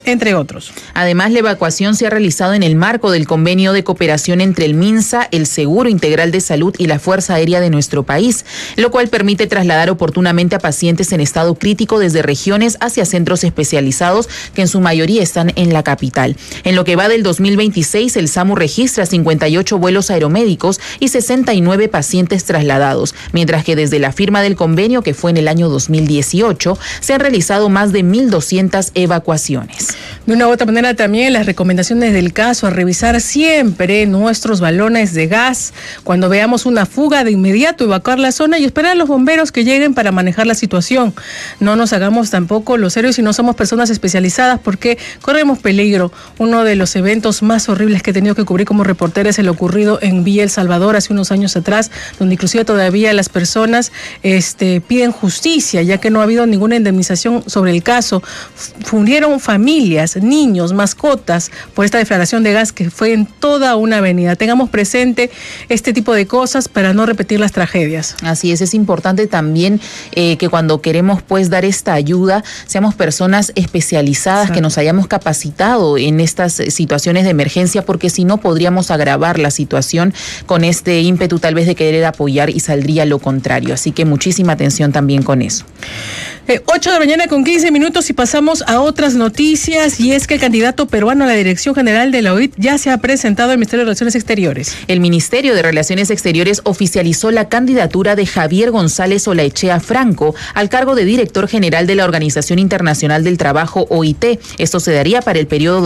entre otros. Además, la evacuación se ha realizado en el marco del convenio de cooperación entre el MINSA, el Seguro Integral de Salud y la Fuerza Aérea de nuestro país, lo cual permite trasladar oportunamente a pacientes en estado crítico desde regiones hacia centros especializados que en su mayoría están en la capital. En lo que va del 2026, el SAMU registra 58 vuelos aeromédicos y 69 pacientes trasladados, mientras que desde la firma del convenio, que fue en el año 2018, se han realizado más de 1.200 evacuaciones. De una u otra manera también las recomendaciones del caso a revisar siempre nuestros balones de gas. Cuando veamos una fuga, de inmediato evacuar la zona y esperar a los bomberos que lleguen para manejar la situación. No nos hagamos tampoco los héroes si no somos personas especializadas, porque corremos peligro. Uno de los eventos más horribles que he tenido que cubrir como reportera es el ocurrido en Villa El Salvador hace unos años atrás, donde inclusive todavía las personas piden justicia, ya que no ha habido ninguna indemnización sobre el caso. Fundieron familias, niños, mascotas, por esta deflagración de gas que fue en toda una avenida. Tengamos presente este tipo de cosas para no repetir las tragedias. Así es importante también que cuando queremos dar esta ayuda, seamos personas especializadas. Exacto. Que nos hayamos capacitado en estas situaciones de emergencia, porque si no podríamos agravar la situación con este ímpetu tal vez de querer apoyar y saldría lo contrario. Así que muchísima atención también con eso. 8 de la mañana con 15 minutos y pasamos a otras noticias, y es que el candidato peruano a la Dirección General de la OIT ya se ha presentado al Ministerio de Relaciones Exteriores. El Ministerio de Relaciones Exteriores oficializó la candidatura de Javier González Olaechea Franco al cargo de Director General de la Organización Internacional del Trabajo, OIT. Esto se daría para el periodo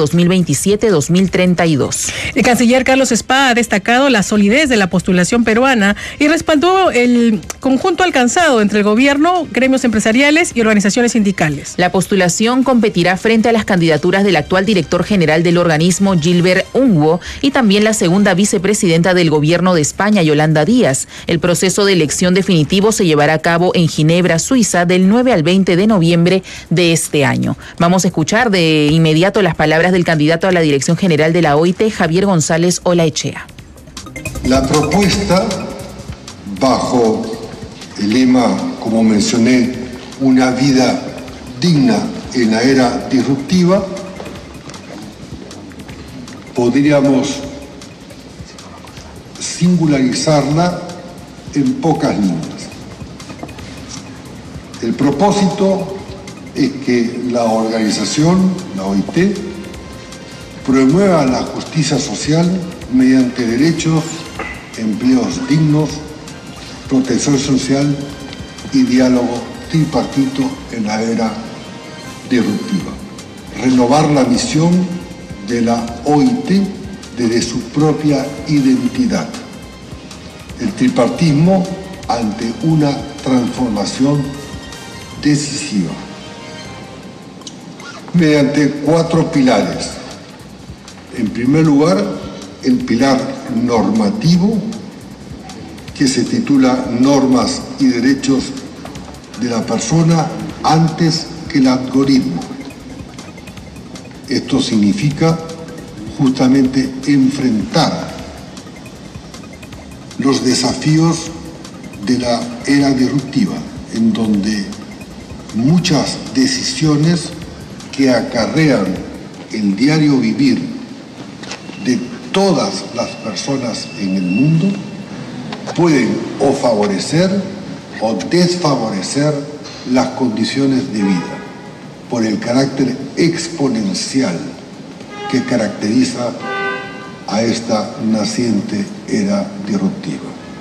2027-2032. El canciller Carlos Spa ha destacado la solidez de la postulación peruana y respaldó el conjunto alcanzado entre el gobierno, gremios empresariales y organizaciones sindicales. La postulación competirá frente a las candidaturas del actual director general del organismo, Gilbert Unguo, y también la segunda vicepresidenta del gobierno de España, Yolanda Díaz. El proceso de elección definitivo se llevará a cabo en Ginebra, Suiza, del 9 al 20 de noviembre de este año. Vamos a escuchar de inmediato las palabras del candidato a la Dirección General de la OIT, Javier González Olaechea. La propuesta, bajo el lema, como mencioné, una vida digna en la era disruptiva, podríamos singularizarla en pocas líneas. El propósito es que la organización, la OIT, promueva la justicia social mediante derechos, empleos dignos, protección social y diálogo tripartito en la era disruptiva. Renovar la misión de la OIT desde su propia identidad. El tripartismo ante una transformación decisiva. Mediante 4 pilares. En primer lugar, el pilar normativo, que se titula Normas y Derechos de la Persona antes que el algoritmo. Esto significa justamente enfrentar los desafíos de la era disruptiva, en donde muchas decisiones que acarrean el diario vivir de todas las personas en el mundo pueden o favorecer o desfavorecer las condiciones de vida por el carácter exponencial que caracteriza a esta naciente era disruptiva.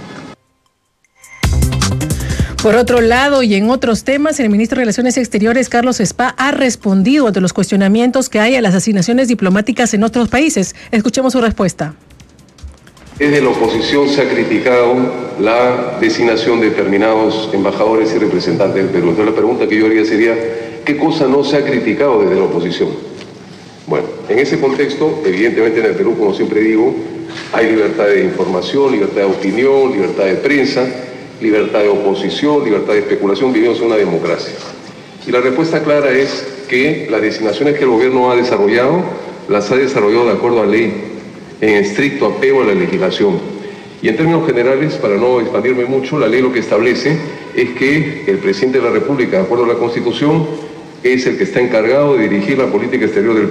Por otro lado, y en otros temas, el ministro de Relaciones Exteriores, Carlos Spa, ha respondido ante los cuestionamientos que hay a las asignaciones diplomáticas en otros países. Escuchemos su respuesta. Desde la oposición se ha criticado la designación de determinados embajadores y representantes del Perú. Entonces la pregunta que yo haría sería, ¿qué cosa no se ha criticado desde la oposición? Bueno, en ese contexto, evidentemente en el Perú, como siempre digo, hay libertad de información, libertad de opinión, libertad de prensa, libertad de oposición, libertad de especulación. Vivimos en una democracia. Y la respuesta clara es que las designaciones que el gobierno ha desarrollado, las ha desarrollado de acuerdo a ley, en estricto apego a la legislación. Y en términos generales, para no expandirme mucho, la ley lo que establece es que el presidente de la República, de acuerdo a la Constitución, es el que está encargado de dirigir la política exterior del país.